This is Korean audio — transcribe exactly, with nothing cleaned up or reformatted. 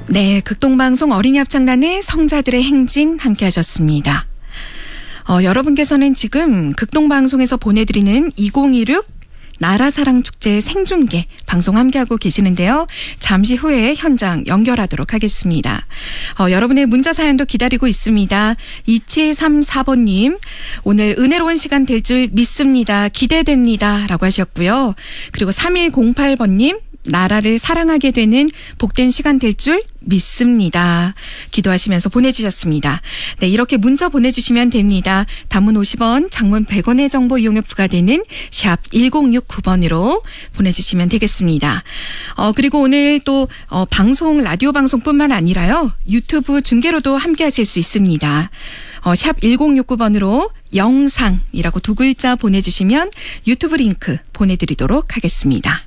네, 극동방송 어린이 합창단의 성자들의 행진 함께 하셨습니다. 어, 여러분께서는 지금 극동방송에서 보내드리는 이천십육 나라사랑축제 생중계 방송 함께하고 계시는데요. 잠시 후에 현장 연결하도록 하겠습니다. 어, 여러분의 문자 사연도 기다리고 있습니다. 이칠삼사 번님, 오늘 은혜로운 시간 될 줄 믿습니다. 기대됩니다. 라고 하셨고요. 그리고 삼일공팔 번님, 나라를 사랑하게 되는 복된 시간 될 줄 믿습니다. 기도하시면서 보내주셨습니다. 네, 이렇게 문자 보내주시면 됩니다. 단문 오십 원, 장문 백 원의 정보 이용료 부과되는 샵 일공육구 번으로 보내주시면 되겠습니다. 어, 그리고 오늘 또 어, 방송, 라디오 방송뿐만 아니라요. 유튜브 중계로도 함께 하실 수 있습니다. 어, 샵 일공육구 번으로 영상이라고 두 글자 보내주시면 유튜브 링크 보내드리도록 하겠습니다.